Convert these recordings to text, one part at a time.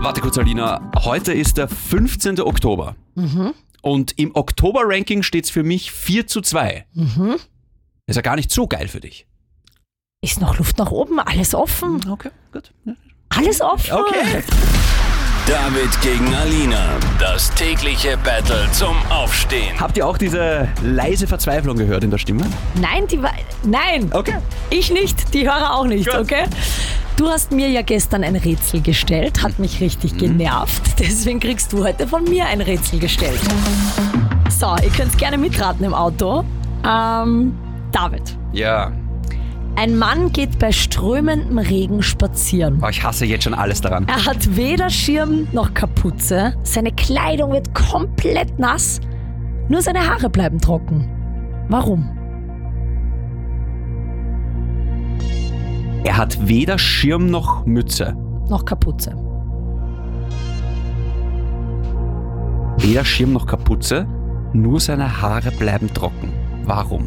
Warte kurz, Alina. Heute ist der 15. Oktober. Und im Oktober-Ranking steht es für mich 4:2. Ist ja gar nicht so geil für dich. Ist noch Luft nach oben, alles offen. Okay, gut. Alles offen. Okay. David gegen Alina, das tägliche Battle zum Aufstehen. Habt ihr auch diese leise Verzweiflung gehört in der Stimme? Nein, nein. Okay. Ich nicht, die Hörer auch nicht, Gut. okay? Du hast mir ja gestern ein Rätsel gestellt, hat mich richtig genervt. Deswegen kriegst du heute von mir ein Rätsel gestellt. So, ihr könnt gerne mitraten im Auto. David, Ja. ein Mann geht bei strömendem Regen spazieren. Oh, ich hasse jetzt schon alles daran. Er hat weder Schirm noch Kapuze. Seine Kleidung wird komplett nass. Nur seine Haare bleiben trocken. Warum? Er hat weder Schirm noch Mütze. Noch Kapuze. Weder Schirm noch Kapuze, nur seine Haare bleiben trocken. Warum?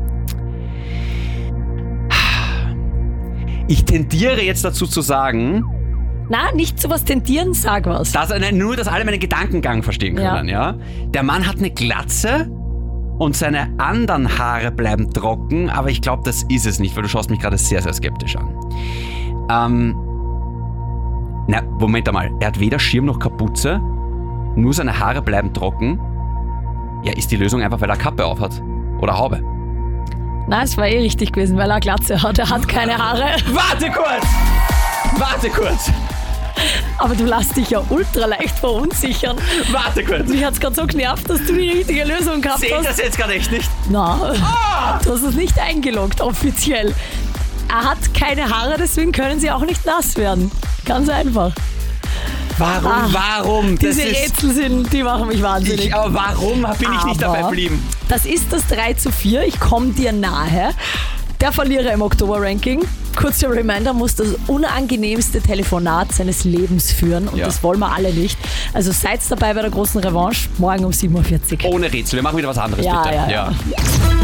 Ich tendiere jetzt dazu zu sagen, Na, nicht zu was tendieren, sag was. dass alle meinen Gedankengang verstehen können. Ja. Der Mann hat eine Glatze und seine anderen Haare bleiben trocken, aber ich glaube, das ist es nicht, weil du schaust mich gerade sehr, sehr skeptisch an. Moment einmal. Er hat weder Schirm noch Kapuze, nur seine Haare bleiben trocken. Ja, ist die Lösung einfach, weil er Kappe auf hat? Oder Haube? Na, es war richtig gewesen, weil er Glatze hat. Er hat keine Haare. Warte kurz! Aber du lässt dich ja ultra leicht verunsichern. Warte kurz! Mich hat's gerade so genervt, dass du die richtige Lösung gehabt Seht hast. das jetzt gerade echt nicht? Na, du hast es nicht eingeloggt, offiziell. Er hat keine Haare, deswegen können sie auch nicht nass werden. Ganz einfach. Warum? Diese Rätsel die machen mich wahnsinnig. Aber warum bin ich nicht dabei geblieben? Das ist das 3:4. Ich komme dir nahe. Der Verlierer im Oktober-Ranking, kurzer Reminder, muss das unangenehmste Telefonat seines Lebens führen. Und das wollen wir alle nicht. Also seid dabei bei der großen Revanche, morgen um 7:40 Uhr. Ohne Rätsel, wir machen wieder was anderes, bitte. Ja.